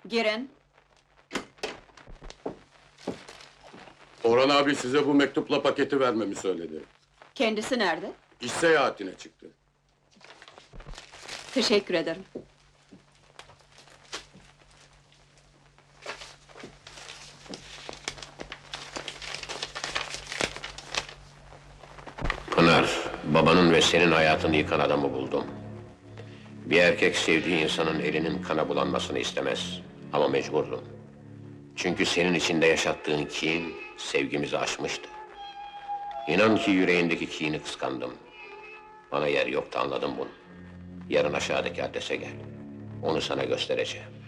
Girin. Orhan abi size bu mektupla paketi vermemi söyledi. Kendisi nerede? İş seyahatine çıktı. Teşekkür ederim. Pınar, babanın ve senin hayatını yıkan adamı buldum. Bir erkek sevdiği insanın elinin kana bulanmasını istemez. Ama mecburdum. Çünkü senin içinde yaşattığın kin, sevgimizi aşmıştı. İnan ki yüreğindeki kini kıskandım. Bana yer yoktu, anladım bunu. Yarın aşağıdaki adrese gel. Onu sana göstereceğim.